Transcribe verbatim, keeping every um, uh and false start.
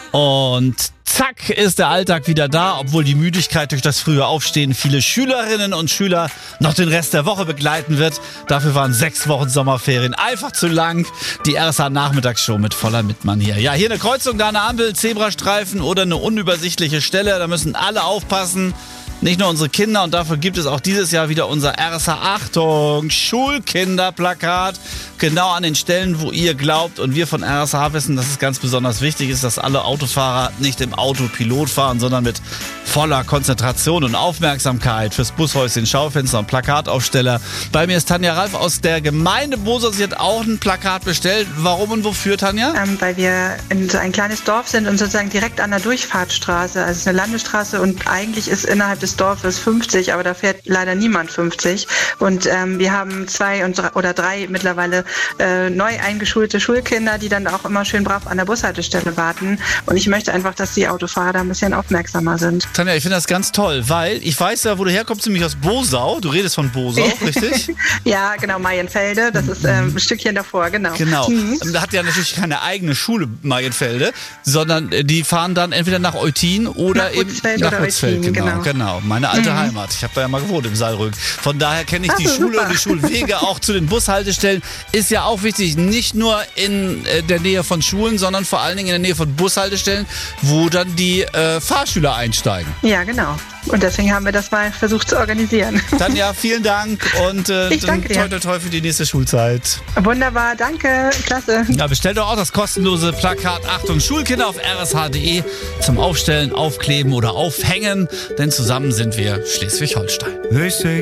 Und zack ist der Alltag wieder da, obwohl die Müdigkeit durch das frühe Aufstehen viele Schülerinnen und Schüler noch den Rest der Woche begleiten wird. Dafür waren sechs Wochen Sommerferien einfach zu lang. Die R S A-Nachmittagsshow mit voller Mittmann hier. Ja, hier eine Kreuzung, da eine Ampel, Zebrastreifen oder eine unübersichtliche Stelle. Da müssen alle aufpassen. Nicht nur unsere Kinder, und dafür gibt es auch dieses Jahr wieder unser R S A Achtung Schulkinderplakat. Genau an den Stellen, wo ihr glaubt und wir von R S A wissen, dass es ganz besonders wichtig ist, dass alle Autofahrer nicht im Autopilot fahren, sondern mit voller Konzentration und Aufmerksamkeit fürs Bushäuschen, Schaufenster und Plakataufsteller. Bei mir ist Tanja Ralf aus der Gemeinde Bosos. Sie hat auch ein Plakat bestellt. Warum und wofür, Tanja? Ähm, weil wir in so ein kleines Dorf sind und sozusagen direkt an der Durchfahrtsstraße. Also es ist eine Landesstraße und eigentlich ist innerhalb des Dorfes fünfzig, aber da fährt leider niemand fünfzig. Und ähm, wir haben zwei und drei, oder drei mittlerweile äh, neu eingeschulte Schulkinder, die dann auch immer schön brav an der Bushaltestelle warten. Und ich möchte einfach, dass die Autofahrer da ein bisschen aufmerksamer sind. Tanja, ich finde das ganz toll, weil ich weiß ja, wo du herkommst, nämlich aus Bosau. Du redest von Bosau, richtig? Ja, genau, Marienfelde. Das ist ähm, ein Stückchen davor, genau. Genau. Mhm. Da hat ja natürlich keine eigene Schule, Marienfelde, sondern die fahren dann entweder nach Eutin oder nach eben Hutzfeld nach oder Hutzfeld. Eutin, Genau, genau. genau. Meine alte Mhm. Heimat. Ich habe da ja mal gewohnt im Saarbrück. Von daher kenne ich Ach die so, Schule super. und die Schulwege auch zu den Bushaltestellen. Ist ja auch wichtig, nicht nur in äh, der Nähe von Schulen, sondern vor allen Dingen in der Nähe von Bushaltestellen, wo dann die äh, Fahrschüler einsteigen. Ja, genau. Und deswegen haben wir das mal versucht zu organisieren. Tanja, vielen Dank und äh, Ich danke dir. toi, toi, toi für die nächste Schulzeit. Wunderbar, danke, klasse. Ja, bestellt doch auch das kostenlose Plakat Achtung Schulkinder auf r s h punkt d e zum Aufstellen, Aufkleben oder Aufhängen, denn zusammen sind wir Schleswig-Holstein.